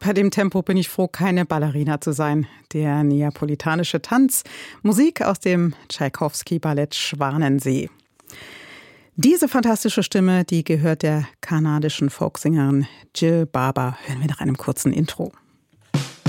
Bei dem Tempo bin ich froh, keine Ballerina zu sein. Der neapolitanische Tanz, Musik aus dem Tschaikowski-Ballett Schwanensee. Diese fantastische Stimme, die gehört der kanadischen Folksängerin Jill Barber. Hören wir nach einem kurzen Intro.